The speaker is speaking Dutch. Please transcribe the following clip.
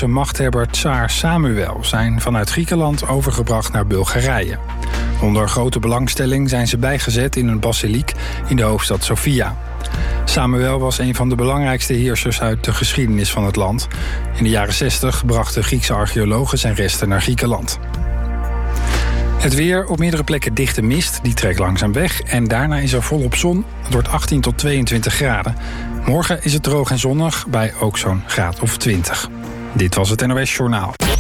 Griekse machthebber Tsaar Samuel zijn vanuit Griekenland overgebracht naar Bulgarije. Onder grote belangstelling zijn ze bijgezet in een basiliek in de hoofdstad Sofia. Samuel was een van de belangrijkste heersers uit de geschiedenis van het land. In de jaren 60 brachten Griekse archeologen zijn resten naar Griekenland. Het weer, op meerdere plekken dichte mist, die trekt langzaam weg. En daarna is er volop zon. Het wordt 18 tot 22 graden. Morgen is het droog en zonnig, bij ook zo'n graad of 20. Dit was het NOS Journaal.